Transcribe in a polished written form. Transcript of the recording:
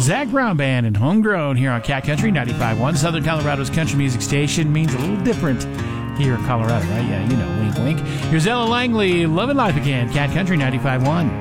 Zach Brown Band and Homegrown here on Cat Country 95.1. Southern Colorado's country music station. Means a little different here in Colorado, right? Yeah, you know, wink, wink. Here's Ella Langley, Loving Life Again, Cat Country 95.1.